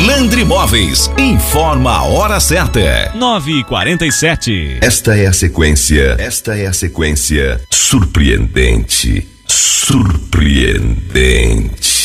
Landry Móveis informa a hora certa. 9h47. Esta é a sequência surpreendente. Surpreendente.